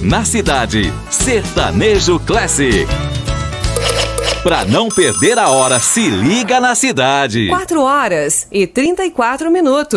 na cidade. Sertanejo Classic. Pra não perder a hora, se liga na cidade. 4h34.